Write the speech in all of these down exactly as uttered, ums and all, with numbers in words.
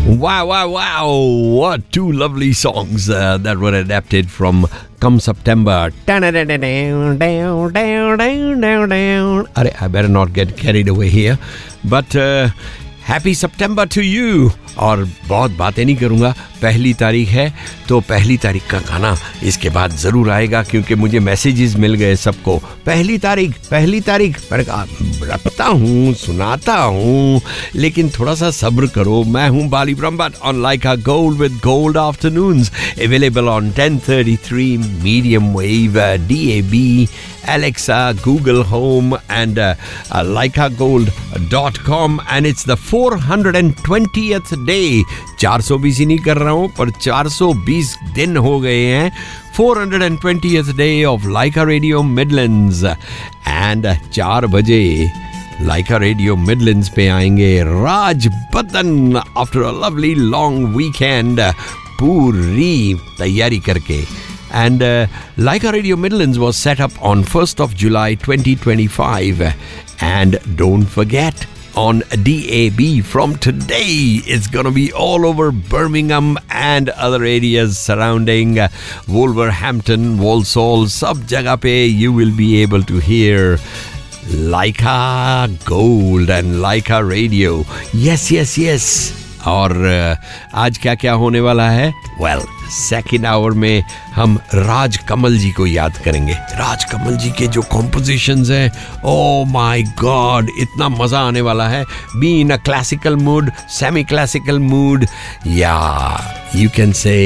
Wow, wow, wow. What two lovely songs uh, that were adapted from Come September. Arre, I better not get carried away here. But uh, happy September to you. और बहुत बातें नहीं करूँगा. पहली तारीख है तो पहली तारीख का गाना इसके बाद ज़रूर आएगा क्योंकि मुझे मैसेजेस मिल गए सबको. पहली तारीख पहली तारीख मैंने कहा रखता हूँ सुनाता हूँ लेकिन थोड़ा सा सब्र करो. मैं हूँ बाली Brahmbhatt on Laika Gold with Gold Afternoons, available on ten thirty-three medium wave, uh, D A B, Alexa, Google Home and uh, uh, laika gold dot com, and it's the four hundred twentieth day. four twenty नहीं कर रहा हूँ पर four twenty दिन हो गए हैं. four hundred twentieth day of Laika Radio Midlands, and four बजे Laika Radio Midlands पे आएंगे राज बदन after a lovely long weekend, पूरी तैयारी करके. And uh, Laika Radio Midlands was set up on first of July twenty twenty-five, and don't forget, on D A B from today, it's gonna be all over Birmingham and other areas surrounding uh, Wolverhampton, Walsall, sab jagah pe you will be able to hear Laika Gold and Laika Radio. Yes, yes, yes. और आज क्या क्या होने वाला है? Well, second hour में हम राज कमल जी को याद करेंगे. राज कमल जी के जो कॉम्पोजिशंस हैं, ओह माय गॉड, इतना मज़ा आने वाला है. Be in a classical mood, semi classical mood, या you can say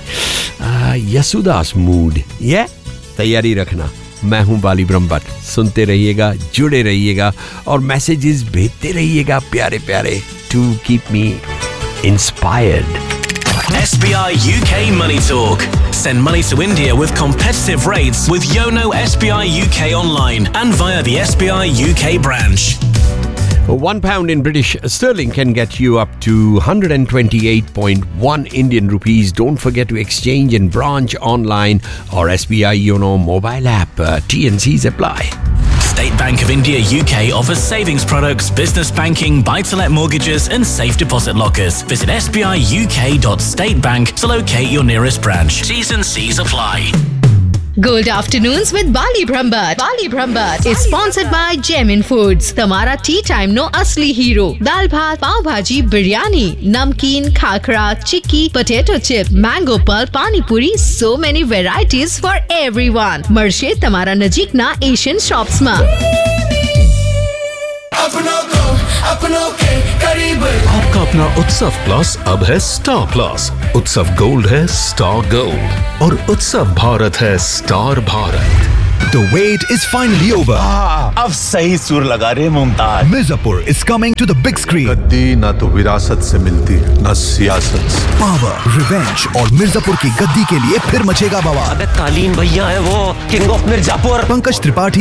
Yesudas mood. ये तैयारी रखना. मैं हूँ बाली ब्रह्मभट्ट. सुनते रहिएगा, जुड़े रहिएगा और मैसेजेस भेजते रहिएगा प्यारे प्यारे to keep me inspired. S B I U K Money Talk. Send money to India with competitive rates with Yono S B I U K online and via the S B I U K branch. One pound in British sterling can get you up to one hundred twenty-eight point one Indian rupees. Don't forget to exchange in branch, online or S B I Yono mobile app. Uh, T and C's apply. State Bank of India U K offers savings products, business banking, buy-to-let mortgages and safe deposit lockers. Visit s b i u k dot state bank to locate your nearest branch. T's and C's apply. Gold Afternoons with Bali Brahmbhatt. Bali Brahmbhatt is sponsored by Gemin Foods. Tamara tea time no asli hero. Dal bhat, pav bhaji, biryani, namkeen, khakra, chikki, potato chip, mango pulp, pani puri, so many varieties for everyone. Marshe Tamara nazik na Asian shops ma. आपका अपना उत्सव plus अब है star plus. उत्सव gold है star gold और उत्सव भारत है star Bharat. The wait is finally over. Ah, अब सही सुर लगा रे Mumtaz. Mirzapur is coming to the big screen. गद्दी ना तो विरासत से मिलती ना सियासत से. Power, revenge और मिर्जापुर की गद्दी के लिए फिर मचेगा बवाल. अबे कालीन भैया है वो, किंग ऑफ मिर्जापुर. पंकज त्रिपाठी